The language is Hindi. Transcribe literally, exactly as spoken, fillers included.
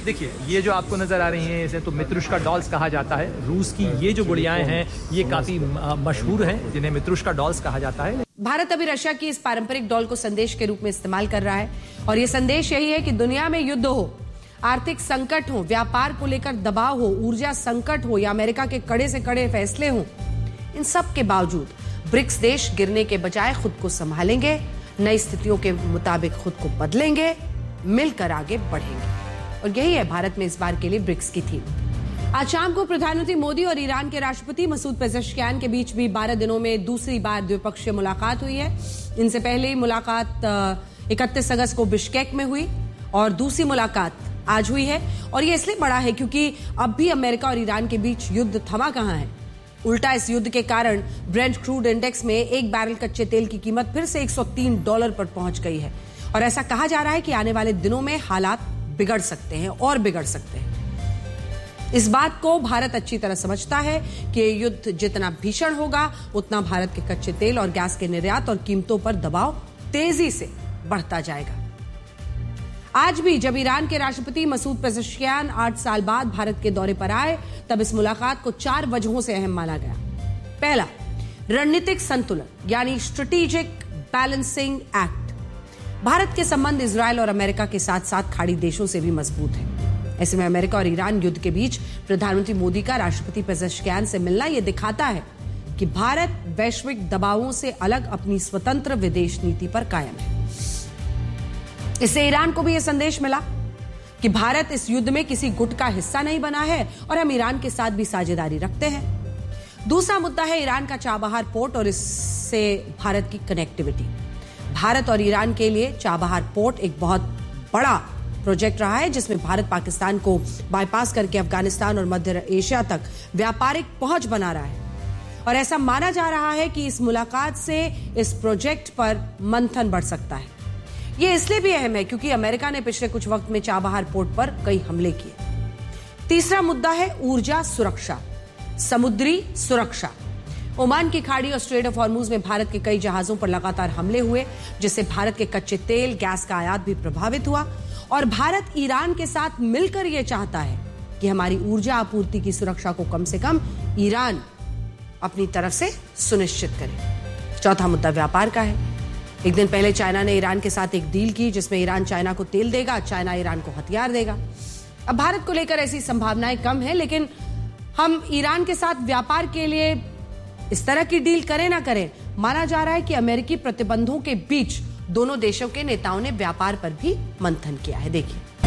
देखिए, ये जो आपको नजर आ रही हैं इसे तो मित्रुष्का डॉल्स कहा जाता है। रूस की ये जो गुड़ियाएं हैं ये काफी मशहूर हैं, जिन्हें मित्रुष्का डॉल्स कहा जाता है। भारत अभी रशिया की इस पारंपरिक डॉल को संदेश के रूप में इस्तेमाल कर रहा है और ये संदेश यही है कि दुनिया में युद्ध हो, आर्थिक संकट हो, व्यापार को लेकर दबाव हो, ऊर्जा संकट हो या अमेरिका के कड़े से कड़े फैसले हो, इन सब के बावजूद ब्रिक्स देश गिरने के बजाय खुद को संभालेंगे, नई स्थितियों के मुताबिक खुद को बदलेंगे, मिलकर आगे बढ़ेंगे। और यही है भारत में इस बार के लिए ब्रिक्स की थीम। आज शाम को प्रधानमंत्री मोदी और ईरान के राष्ट्रपति मसूद पेज़ेश्कियान के बीच भी बारह दिनों में दूसरी बार द्विपक्षीय मुलाकात हुई है। इनसे पहले मुलाकात इकतीस अगस्त को बिश्केक में हुई और दूसरी मुलाकात आज हुई है। और ये इसलिए बड़ा है क्योंकि अब भी अमेरिका और ईरान के बीच युद्ध थमा कहां है। उल्टा इस युद्ध के कारण ब्रेंट क्रूड इंडेक्स में एक बैरल कच्चे तेल की कीमत फिर से एक सौ तीन डॉलर पर पहुंच गई है और ऐसा कहा जा रहा है कि आने वाले दिनों में हालात बिगड़ सकते हैं और बिगड़ सकते हैं। इस बात को भारत अच्छी तरह समझता है कि युद्ध जितना भीषण होगा उतना भारत के कच्चे तेल और गैस के निर्यात और कीमतों पर दबाव तेजी से बढ़ता जाएगा। आज भी जब ईरान के राष्ट्रपति मसूद पेज़ेश्कियान आठ साल बाद भारत के दौरे पर आए तब इस मुलाकात को चार वजहों से अहम माना गया। पहला, रणनीतिक संतुलन यानी स्ट्रेटेजिक बैलेंसिंग एक्ट। भारत के संबंध इजरायल और अमेरिका के साथ साथ खाड़ी देशों से भी मजबूत है। ऐसे में अमेरिका और ईरान युद्ध के बीच प्रधानमंत्री मोदी का राष्ट्रपति पेज़ेश्कियान से मिलना यह दिखाता है कि भारत वैश्विक दबावों से अलग अपनी स्वतंत्र विदेश नीति पर कायम है। इससे ईरान को भी यह संदेश मिला कि भारत इस युद्ध में किसी गुट का हिस्सा नहीं बना है और हम ईरान के साथ भी साझेदारी रखते हैं। दूसरा मुद्दा है ईरान का चाबहार पोर्ट और इससे भारत की कनेक्टिविटी। भारत और ईरान के लिए चाबहार पोर्ट एक बहुत बड़ा प्रोजेक्ट रहा है जिसमें भारत पाकिस्तान को बाईपास करके अफगानिस्तान और मध्य एशिया तक व्यापारिक पहुंच बना रहा है और ऐसा माना जा रहा है कि इस मुलाकात से इस प्रोजेक्ट पर मंथन बढ़ सकता है। यह इसलिए भी अहम है क्योंकि अमेरिका ने पिछले कुछ वक्त में चाबहार पोर्ट पर कई हमले किए। तीसरा मुद्दा है ऊर्जा सुरक्षा, समुद्री सुरक्षा। ओमान की खाड़ी और स्ट्रेट ऑफ हॉर्मुज में भारत के कई जहाजों पर लगातार हमले हुए जिससे भारत के कच्चे तेल गैस का आयात भी प्रभावित हुआ और भारत ईरान के साथ मिलकर यह चाहता है कि हमारी ऊर्जा आपूर्ति की सुरक्षा को कम से कम ईरान अपनी तरफ से सुनिश्चित करे। चौथा मुद्दा व्यापार का है। एक दिन पहले चाइना ने ईरान के साथ एक डील की जिसमें ईरान चाइना को तेल देगा, चाइना ईरान को हथियार देगा। अब भारत को लेकर ऐसी संभावनाएं कम है, लेकिन हम ईरान के साथ व्यापार के लिए इस तरह की डील करें ना करें, माना जा रहा है कि अमेरिकी प्रतिबंधों के बीच दोनों देशों के नेताओं ने व्यापार पर भी मंथन किया है। देखिए।